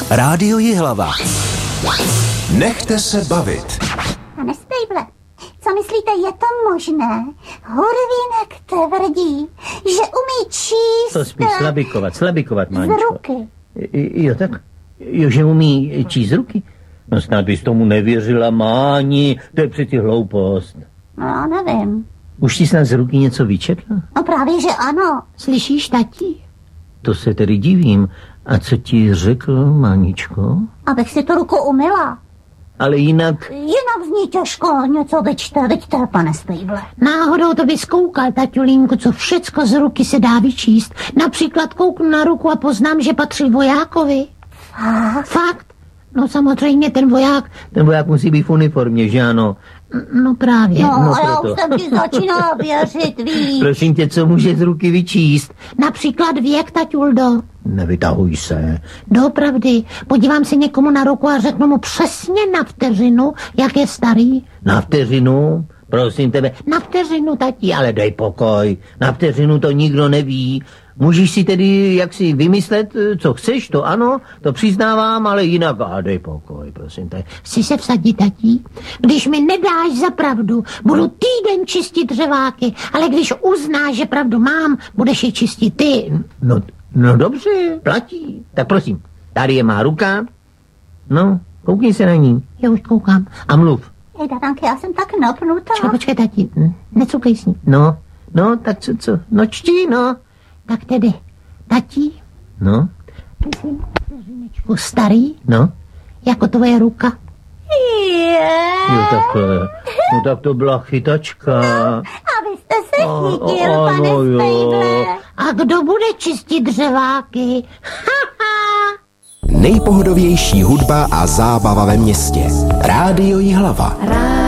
Rádio Jihlava. Nechte se bavit. Pane Stejble, co myslíte, je to možné? Hurvínek tvrdí, že umí číst... To spíš slabikovat, z Máničko. ruky. Jo, tak? Jo, že umí číst z ruky? No snad bys tomu nevěřila, Máni, to je přeci hloupost. No, já nevím. Už ti snad z ruky něco vyčetla? No právě, že ano. Slyšíš, tati? To se tedy divím. A co ti řekl, Máničko? Abych si tu ruku umyla. Ale jinak... Jinak z ní těžko něco vyčte, pane Stejble. Náhodou to bys koukal, taťulínku, co všecko z ruky se dá vyčíst. Například kouknu na ruku a poznám, že patří vojákovi. Fakt? No samozřejmě ten voják musí být v uniformě, že ano? No právě. No a já už jsem ti začínala věřit, víš. Prosím tě, co může z ruky vyčíst? Například věk, taťuldo. Nevytahuj se. Doopravdy. Podívám se někomu na ruku a řeknu mu přesně na vteřinu, jak je starý. Na vteřinu? Prosím tebe. Na vteřinu, tati. Ale dej pokoj. Na vteřinu to nikdo neví. Můžeš si tedy jaksi vymyslet, co chceš, to ano, to přiznávám, ale jinak, dej pokoj, prosím tě. Chci se vsadit, tati. Když mi nedáš za pravdu, budu týden čistit dřeváky, ale když uznáš, že pravdu mám, budeš je čistit ty. No dobře, platí. Tak prosím, tady je má ruka. No, koukni se na ní. Já už koukám. A mluv. Hej, Dadanky, já jsem tak napnutá. Počkej, tati, necukej s ní. No, tak co? No čti, no. Tak tedy, tati. No. Myslím, vteřinečku starý. No. Jako tvoje ruka. Jo, takhle. No tak to byla chytačka. Abyste se chytil, pane Stejble. A kdo bude čistit dřeváky? Nejpohodovější hudba a zábava ve městě. Rádio Jihlava.